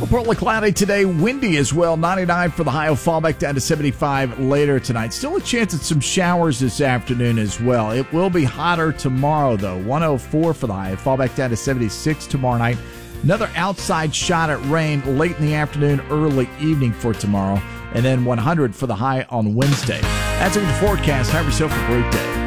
Partly cloudy today, windy as well. 99 for the high. Will fall back down to 75 later tonight. Still a chance at some showers this afternoon as well. It will be hotter tomorrow, though. 104 for the high. Fall back down to 76 tomorrow night. Another outside shot at rain late in the afternoon, early evening for tomorrow. And then 100 for the high on Wednesday. That's a good forecast. Have yourself a great day.